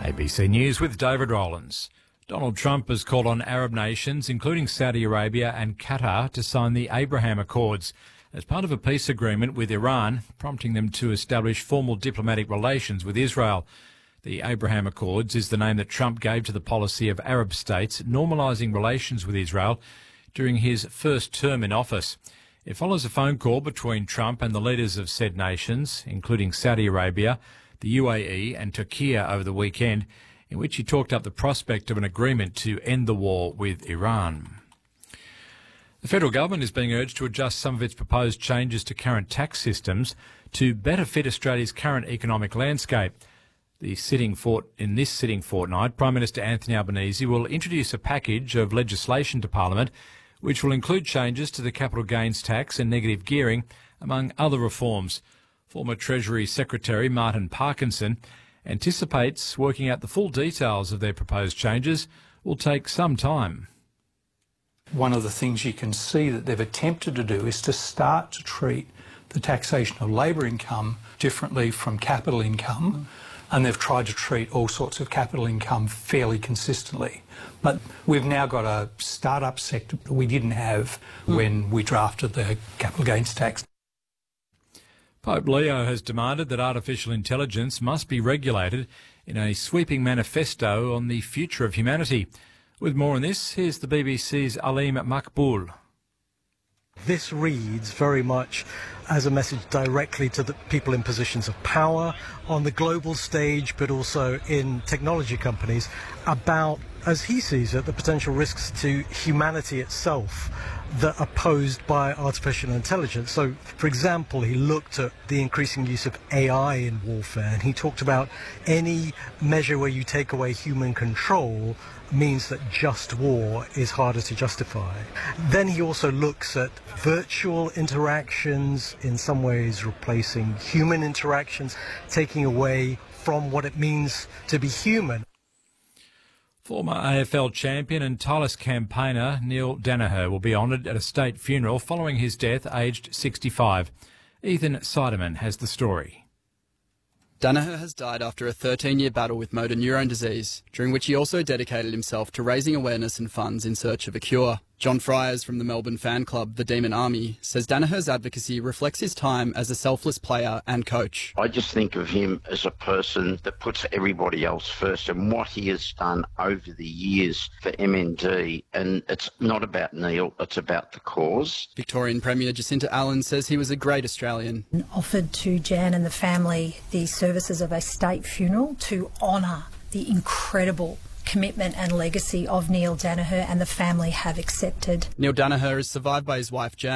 ABC News with David Rowlands. Donald Trump has called on Arab nations, including Saudi Arabia and Qatar, to sign the Abraham Accords as part of a peace agreement with Iran, prompting them to establish formal diplomatic relations with Israel. The Abraham Accords is the name that Trump gave to the policy of Arab states normalising relations with Israel during his first term in office. It follows a phone call between Trump and the leaders of said nations, including Saudi Arabia, the UAE and Turkey over the weekend, in which he talked up the prospect of an agreement to end the war with Iran. The federal government is being urged to adjust some of its proposed changes to current tax systems to better fit Australia's current economic landscape. In this sitting fortnight, Prime Minister Anthony Albanese will introduce a package of legislation to Parliament which will include changes to the capital gains tax and negative gearing, among other reforms. Former Treasury Secretary Martin Parkinson anticipates working out the full details of their proposed changes will take some time. One of the things you can see that they've attempted to do is to start to treat the taxation of labour income differently from capital income, and they've tried to treat all sorts of capital income fairly consistently. But we've now got a start-up sector that we didn't have when we drafted the capital gains tax. Pope Leo has demanded that artificial intelligence must be regulated in a sweeping manifesto on the future of humanity. With more on this, here's the BBC's Aleem Makboul. This reads very much as a message directly to the people in positions of power on the global stage, but also in technology companies, about, as he sees it, the potential risks to humanity itself that are posed by artificial intelligence. So, for example, he looked at the increasing use of AI in warfare, and he talked about any measure where you take away human control means that just war is harder to justify. Then he also looks at virtual interactions, in some ways replacing human interactions, taking away from what it means to be human. Former AFL champion and tireless campaigner Neil Daniher will be honoured at a state funeral following his death, aged 65. Ethan Seidemann has the story. Daniher has died after a 13-year battle with motor neurone disease, during which he also dedicated himself to raising awareness and funds in search of a cure. John Fryers from the Melbourne fan club, the Demon Army, says Daniher's advocacy reflects his time as a selfless player and coach. I just think of him as a person that puts everybody else first, and what he has done over the years for MND. And it's not about Neil, it's about the cause. Victorian Premier Jacinta Allen says he was a great Australian. Offered to Jan and the family the services of a state funeral to honour the incredible commitment and legacy of Neil Daniher, and the family have accepted. Neil Daniher is survived by his wife Jan.